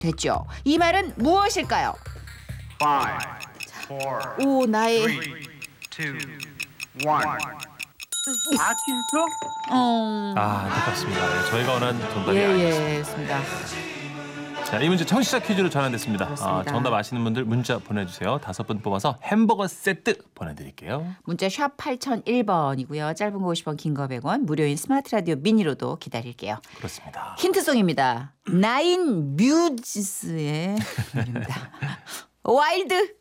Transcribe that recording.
됐죠. 이 말은 무엇일까요? 5, 4, 오, 나의 3, 2, 1. 아킨소? 안타깝습니다. 저희가 원하는 정답이 예, 아니었습니다. 예, 그렇습니다. 자, 이 문제 청취자 퀴즈로 전환됐습니다. 그렇습니다. 정답 아시는 분들 문자 보내주세요. 5분 뽑아서 햄버거 세트 보내드릴게요. 문자 샵 8001번이고요. 짧은 거 50원, 긴 거 100원, 무료인 스마트 라디오 미니로도 기다릴게요. 그렇습니다. 힌트송입니다. 나인 뮤지스의 노래입니다. 와일드.